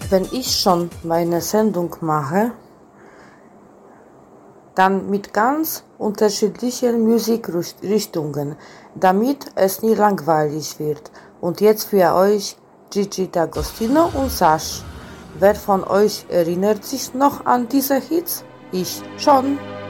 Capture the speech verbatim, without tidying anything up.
Wenn ich schon meine Sendung mache, dann mit ganz unterschiedlichen Musikrichtungen, damit es nie langweilig wird. Und jetzt für euch Gigi D'Agostino und Sash. Wer von euch erinnert sich noch an diese Hits? Ich schon.